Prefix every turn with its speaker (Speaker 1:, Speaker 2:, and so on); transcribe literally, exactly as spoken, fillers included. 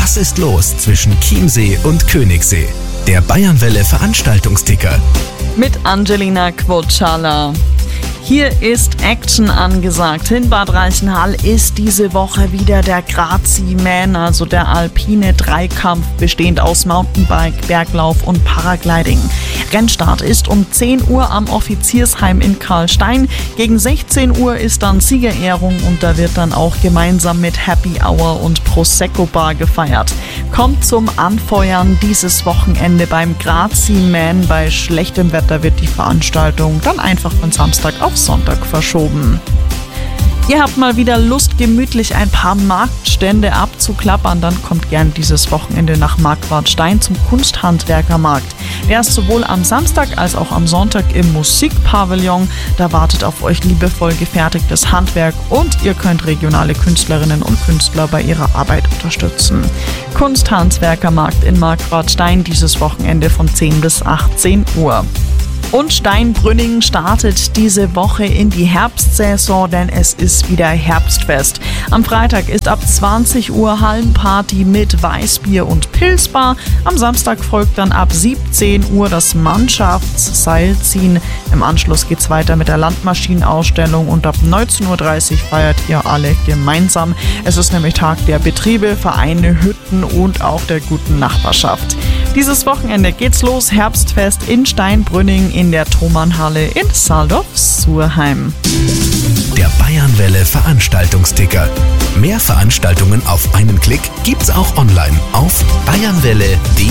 Speaker 1: Was ist los zwischen Chiemsee und Königssee? Der Bayernwelle Veranstaltungsticker.
Speaker 2: Mit Angelina Quocciala. Hier ist Action angesagt. In Bad Reichenhall ist diese Woche wieder der Grazi-Man, also der alpine Dreikampf, bestehend aus Mountainbike, Berglauf und Paragliding. Rennstart ist um zehn Uhr am Offiziersheim in Karlstein. Gegen sechzehn Uhr ist dann Siegerehrung und da wird dann auch gemeinsam mit Happy Hour und Prosecco Bar gefeiert. Kommt zum Anfeuern dieses Wochenende beim Grazi-Man. Bei schlechtem Wetter wird die Veranstaltung dann einfach von Samstag auf Sonntag verschoben. Ihr habt mal wieder Lust, gemütlich ein paar Marktstände abzuklappern, dann kommt gern dieses Wochenende nach Marquartstein zum Kunsthandwerkermarkt. Der ist sowohl am Samstag als auch am Sonntag im Musikpavillon. Da wartet auf euch liebevoll gefertigtes Handwerk und ihr könnt regionale Künstlerinnen und Künstler bei ihrer Arbeit unterstützen. Kunsthandwerkermarkt in Marquartstein dieses Wochenende von zehn bis achtzehn Uhr. Und Steinbrünning startet diese Woche in die Herbstsaison, denn es ist wieder Herbstfest. Am Freitag ist ab zwanzig Uhr Hallenparty mit Weißbier und Pilzbar. Am Samstag folgt dann ab siebzehn Uhr das Mannschaftsseilziehen. Im Anschluss geht's weiter mit der Landmaschinenausstellung und ab neunzehn Uhr dreißig feiert ihr alle gemeinsam. Es ist nämlich Tag der Betriebe, Vereine, Hütten und auch der guten Nachbarschaft. Dieses Wochenende geht's los, Herbstfest in Steinbrünning in der Thomannhalle in Saldorf-Surheim.
Speaker 1: Der Bayernwelle Veranstaltungsticker. Mehr Veranstaltungen auf einen Klick gibt's auch online auf bayernwelle punkt de.